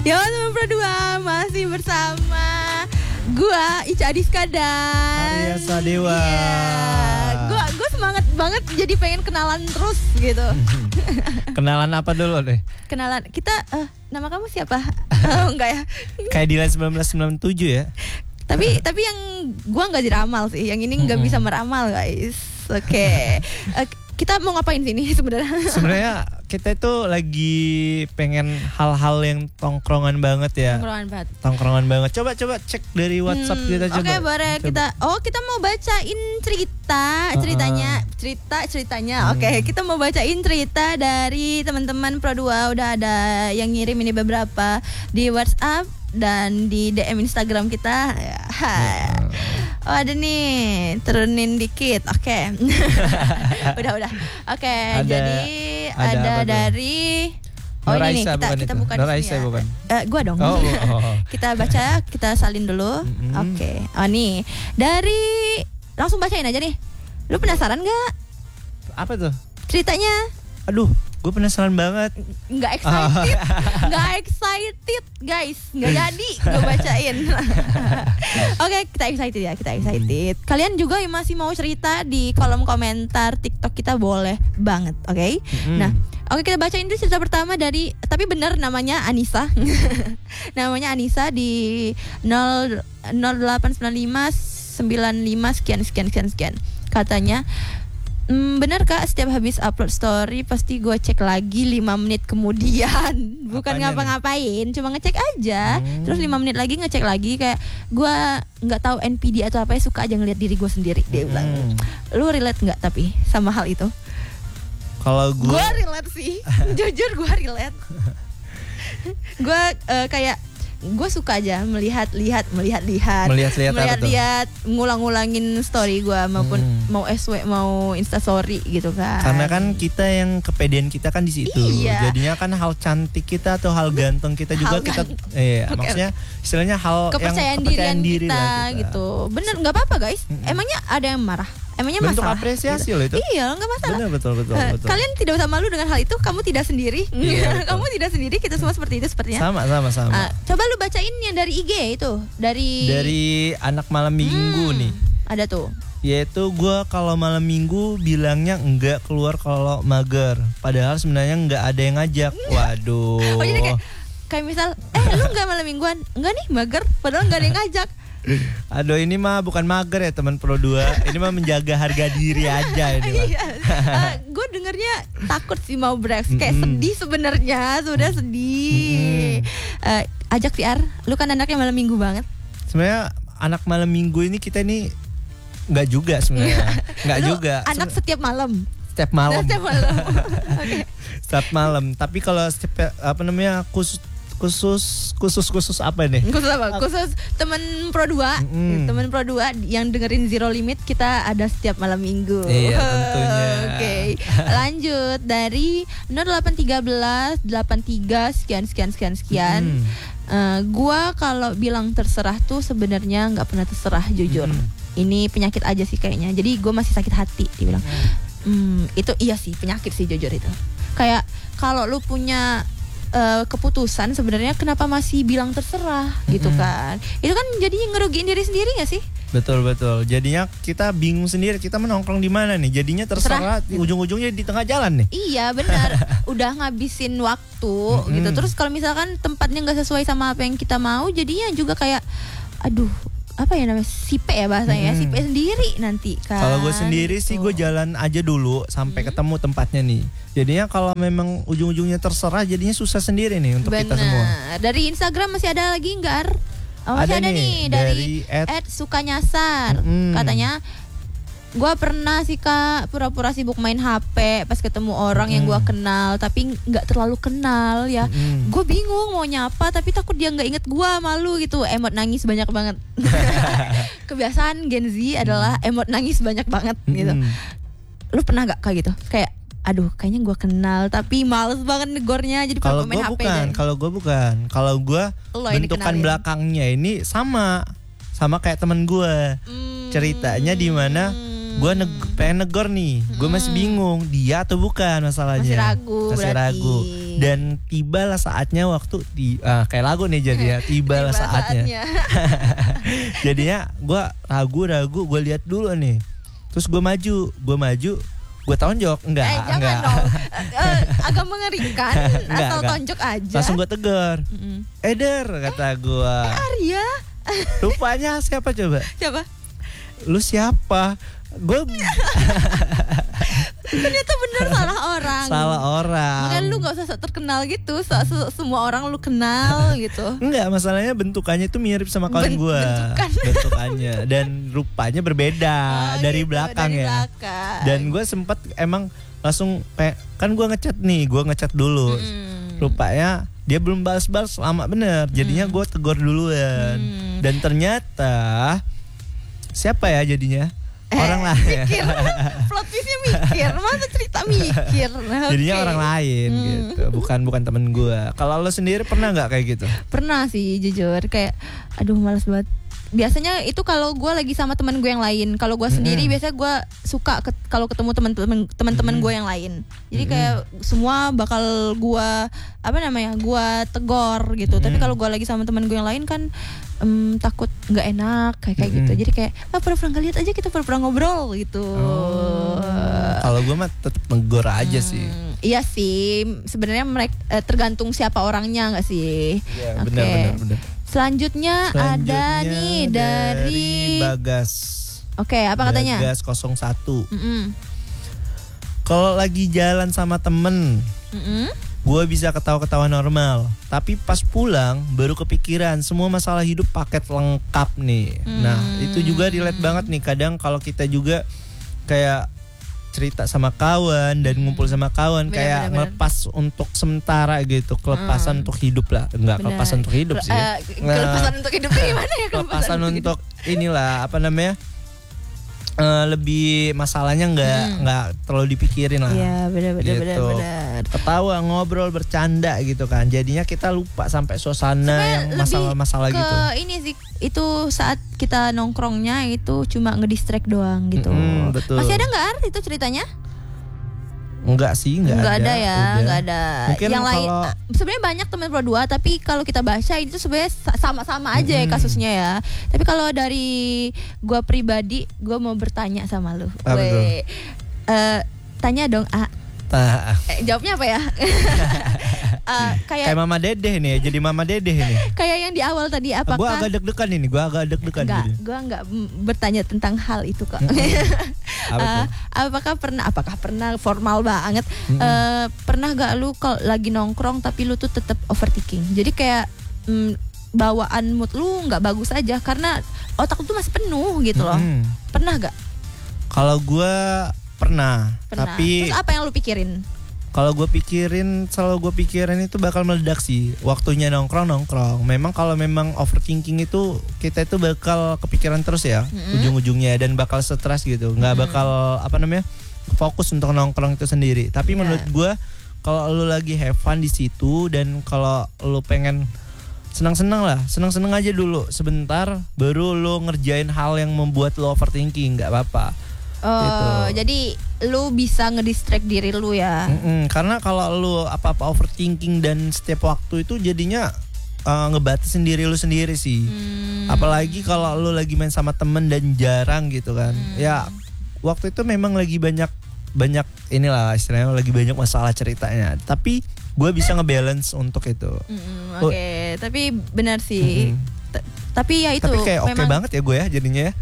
Ya teman Pro 2 masih bersama gua Ica Adiska dan Arya Sadewa. Gua semangat banget jadi pengen kenalan terus gitu. Kenalan apa dulu deh? Kenalan kita nama kamu siapa? Enggak ya. Kayak Dilan 1997 ya. Tapi yang gua nggak diramal sih. Yang ini nggak bisa meramal guys. Oke. Kita mau ngapain sini sebenarnya? Sebenarnya kita itu lagi pengen hal-hal yang tongkrongan banget ya. Tongkrongan banget. Coba cek dari WhatsApp kita coba. Oke, boleh kita. Kita mau bacain ceritanya. Oke, kita mau bacain cerita dari teman-teman Pro 2. Udah ada yang ngirim ini beberapa di WhatsApp dan di DM Instagram kita. Oh ada nih, turunin dikit. Oke. Udah. Oke, jadi ada dari ini nih, kita bukan Raisa bukan. Gua dong. Kita baca, kita salin dulu. Oke. Oh nih, dari langsung bacain aja nih. Lu penasaran nggak? Apa tuh? Ceritanya? Aduh, gue penasaran banget. Nggak excited guys, nggak jadi gue bacain. Oke, kita excited. Kalian juga yang masih mau cerita di kolom komentar TikTok kita boleh banget, oke? Nah, kita bacain dulu cerita pertama dari, tapi benar namanya Anissa. Namanya Anissa di 0895 95 sekian. Katanya, benar kak, setiap habis upload story pasti gue cek lagi 5 menit kemudian. Bukan ngapa-ngapain, cuma ngecek aja. Terus 5 menit lagi ngecek lagi. Kayak gue gak tahu NPD atau apa ya, suka aja ngeliat diri gue sendiri. Dia bilang, lu relate gak tapi sama hal itu? Kalau gue relate sih. Jujur gue relate. Gue kayak gue suka aja melihat ngulang-ngulangin story gue, maupun mau SW mau Insta story gitu kan. Karena kan kita yang kepedean kita kan di situ. Iya. Jadinya kan hal cantik kita atau hal ganteng kita juga maksudnya istilahnya hal kepercayaan yang diri kita gitu. Bener, nggak apa-apa guys. Emangnya ada yang marah? Emangnya bentuk masalah? apresiasi gitu. loh itu. Iya, nggak masalah. Bener, betul. Kalian tidak usah malu dengan hal itu. Kamu tidak sendiri. Iya, kamu tidak sendiri. Kita semua seperti itu sepertinya. Sama. Coba lu bacain yang dari IG itu. Dari anak malam minggu nih. Ada tuh. Yaitu gue kalau malam minggu bilangnya enggak keluar kalau mager. Padahal sebenarnya enggak ada yang ngajak. Waduh. Oh jadi kayak misal, lu enggak malam mingguan? Enggak nih, mager. Padahal enggak ada yang ngajak. Aduh, ini mah bukan mager ya teman Pro 2. Ini mah menjaga harga diri aja ini mah. Gue dengernya takut sih mau break. Kayak sedih sebenarnya, sudah sedih. Ajak VR, lu kan anaknya malam minggu banget. Sebenarnya anak malam minggu ini kita ini nggak juga sebenarnya. Nggak juga. Anak setiap malam. Setiap malam. Okay. Setiap malam. Tapi kalau setiap khusus apa nih? Khusus teman Pro 2. Teman Pro 2 yang dengerin Zero Limit, kita ada setiap malam minggu. Iya, tentunya. Oke. Lanjut dari 0813 83 sekian. Gua kalau bilang terserah tuh sebenarnya nggak pernah terserah, jujur. Ini penyakit aja sih kayaknya. Jadi gue masih sakit hati, dibilang. Itu iya sih, penyakit sih jujur itu. Kayak kalau lu punya keputusan sebenarnya, kenapa masih bilang terserah gitu kan? Itu kan jadinya ngerugiin diri sendiri nggak sih? Betul. Jadinya kita bingung sendiri, kita menongkrong di mana nih? Jadinya terserah. Ujung-ujungnya di tengah jalan nih. Iya benar. Udah ngabisin waktu gitu. Terus kalau misalkan tempatnya nggak sesuai sama apa yang kita mau, jadinya juga kayak, aduh, apa ya namanya, sipe ya bahasanya, sipe sendiri nanti kan. Kalau gue sendiri sih gue jalan aja dulu sampai ketemu tempatnya nih. Jadinya kalau memang ujung-ujungnya terserah, jadinya susah sendiri nih untuk kita semua. Dari Instagram masih ada lagi nggak? Masih ada nih dari @sukanyasar. Katanya, gue pernah sih kak pura-pura sibuk main HP pas ketemu orang yang gue kenal tapi nggak terlalu kenal ya. Gue bingung mau nyapa tapi takut dia nggak inget gue, malu gitu. Emot nangis banyak banget. Kebiasaan Gen Z adalah emot nangis banyak banget gitu. Lu pernah gak kayak gitu? Kayak, aduh kayaknya gue kenal tapi males banget negornya, jadi kalau main HP aja. Kalau gue bentukan belakangnya ini sama kayak temen gue. Ceritanya di mana gue pengen negor nih, gue masih bingung dia atau bukan masalahnya. Masih ragu. Dan tibalah saatnya waktu kayak lagu nih jadi ya, tibalah saatnya. Jadinya gue ragu, gue lihat dulu nih. Terus gue maju, gue tonjok. Enggak. Dong. Agak mengerikan. Atau tonjok aja. Langsung gue tegur. Eder, kata gue. Arya. Rupanya siapa coba? Siapa? Lu siapa? Gue ternyata bener salah orang. Makanya lu gak usah terkenal gitu. Semua orang lu kenal gitu. Enggak, masalahnya bentukannya tuh mirip sama kawan gue. Bentukannya dan rupanya berbeda dari gitu, belakang dari ya. Belakang. Dan gue sempet emang langsung kan gue ngechat dulu. Rupanya dia belum balas lama bener. Jadinya gue tegur duluan. Dan ternyata siapa ya jadinya? Orang lain. Mikir. Plot twistnya mikir. Masa cerita mikir. Jadinya orang lain gitu. Bukan temen gue. Kalau lo sendiri pernah nggak kayak gitu? Pernah sih jujur. Kayak aduh malas banget. Biasanya itu kalau gue lagi sama teman gue yang lain. Kalau gue sendiri biasanya gue suka kalau ketemu teman-teman gue yang lain. Jadi kayak semua bakal gue gue tegor gitu. Tapi kalau gue lagi sama teman gue yang lain kan takut nggak enak kayak gitu. Jadi kayak pura-pura nggak lihat aja, kita pura-pura ngobrol gitu. Kalau gue mah tetap negor aja sih. Iya sih, sebenarnya mereka tergantung siapa orangnya nggak sih? Iya, benar. Selanjutnya ada nih dari Bagas. Oke, apa katanya? Bagas 01. Kalau lagi jalan sama temen, gue bisa ketawa-ketawa normal. Tapi pas pulang baru kepikiran semua masalah hidup paket lengkap nih. Nah itu juga relate banget nih. Kadang kalau kita juga kayak cerita sama kawan dan ngumpul sama kawan, kayak melepas untuk sementara gitu, kelepasan untuk hidup lah. Enggak, kelepasan untuk hidup sih. Kelepasan untuk hidup gimana ya? Kelepasan untuk inilah lebih masalahnya nggak terlalu dipikirin lah. Iya, benar. Ketawa, ngobrol, bercanda gitu kan. Jadinya kita lupa sampai suasana yang masalah-masalah gitu. Ini sih itu saat kita nongkrongnya itu cuma ngedistract doang gitu. Betul. Masih ada nggak itu ceritanya? Enggak sih, enggak ada ya, enggak ada. Mungkin yang lain sebenarnya banyak teman Pro 2, tapi kalau kita baca itu sebenarnya sama-sama aja ya kasusnya ya. Tapi kalau dari gua pribadi, gua mau bertanya sama lu. Tanya dong, jawabnya apa ya? Kayak Mama Dedeh nih, jadi Mama Dedeh nih. Kayak yang di awal tadi, apakah? Gue agak deg-degan ini, Gue enggak bertanya tentang hal itu kok. Apakah pernah formal banget? Pernah gak lu kalau lagi nongkrong tapi lu tuh tetap overthinking? Jadi kayak bawaan mood lu nggak bagus aja karena otak lu tuh masih penuh gitu loh. Pernah gak? Kalau gue pernah. Tapi terus apa yang lu pikirin? Kalau gue selalu gue pikirin itu bakal meledak sih. Waktunya nongkrong. Memang kalau memang overthinking itu kita itu bakal kepikiran terus ya ujung-ujungnya, dan bakal stres gitu. Nggak bakal fokus untuk nongkrong itu sendiri. Tapi menurut gue kalau lu lagi have fun di situ, dan kalau lu pengen senang-senang aja dulu sebentar, baru lu ngerjain hal yang membuat lu overthinking, nggak apa-apa. Gitu. Jadi lu bisa ngedistract diri lu ya. Karena kalau lu apa-apa overthinking dan setiap waktu itu jadinya ngebatasin diri lu sendiri sih. Apalagi kalau lu lagi main sama temen dan jarang gitu kan. Ya waktu itu memang lagi banyak inilah istilahnya, lagi banyak masalah ceritanya. Tapi gue bisa ngebalance untuk itu. Oke. Tapi benar sih. Tapi ya itu. Tapi kayak oke banget ya gue ya jadinya ya.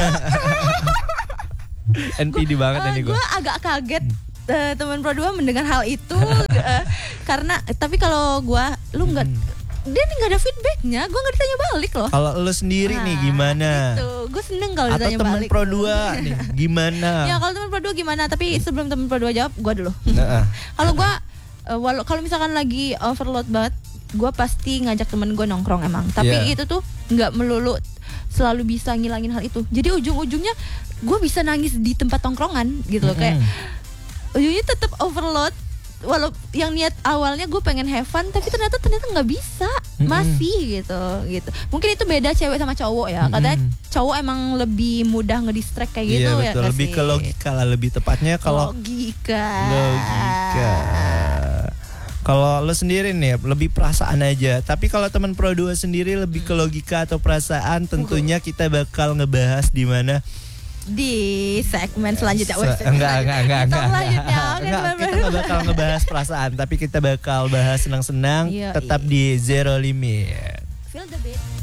NPD banget ini gue. Gue agak kaget teman Pro 2 mendengar hal itu karena tapi kalau gue dia nggak ada feedbacknya, gue nggak ditanya balik loh. Kalau lu sendiri nih gimana? Gitu. Gue seneng kalau ditanya balik. Atau teman Pro 2 nih gimana? Ya kalau teman Pro 2 gimana? Tapi sebelum teman Pro 2 jawab, gue dulu. Kalau gue kalau misalkan lagi overload banget, gue pasti ngajak temen gue nongkrong emang. Tapi itu tuh nggak melulu selalu bisa ngilangin hal itu. Jadi ujung-ujungnya gue bisa nangis di tempat tongkrongan gitu loh. Kayak ujungnya tetap overload. Walau yang niat awalnya gue pengen have fun, tapi ternyata nggak bisa, masih gitu. Mungkin itu beda cewek sama cowok ya. Katanya cowok emang lebih mudah ngedistract kayak gitu ya. Betul. Lebih ke logika lah, lebih tepatnya kalau logika. Kalau lo sendiri nih lebih perasaan aja. Tapi kalau teman Pro 2 sendiri lebih ke logika atau perasaan, tentunya kita bakal ngebahas di mana di segmen selanjutnya. Enggak. Selanjutnya. Kita nggak bakal ngebahas perasaan, tapi kita bakal bahas senang-senang. Tetap di Zero Limit. Feel the beat.